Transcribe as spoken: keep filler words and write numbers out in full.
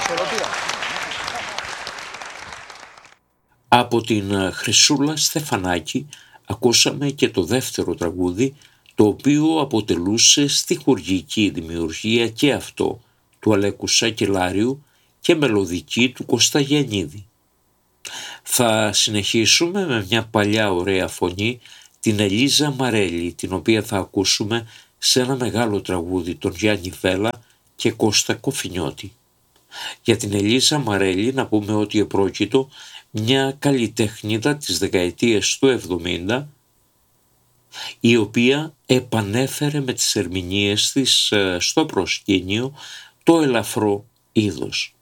ισορροπία. Από την Χρυσούλα Στεφανάκη ακούσαμε και το δεύτερο τραγούδι, το οποίο αποτελούσε στιχουργική δημιουργία και αυτό του Αλέκου Σακελάριου και μελωδική του Κώστα Γιαννίδη. Θα συνεχίσουμε με μια παλιά ωραία φωνή, την Ελίζα Μαρέλη, την οποία θα ακούσουμε σε ένα μεγάλο τραγούδι των Γιάννη Βέλα και Κώστα Κοφινιώτη. Για την Ελίζα Μαρέλη να πούμε ότι επρόκειτο μια καλλιτέχνηδα της δεκαετίας του εβδομήντα, η οποία επανέφερε με τις ερμηνείες της στο προσκήνιο το ελαφρό είδος.